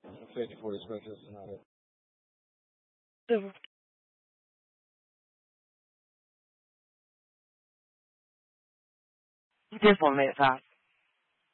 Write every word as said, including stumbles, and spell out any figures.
fifty-four specials tonight. The Just one minute, fast.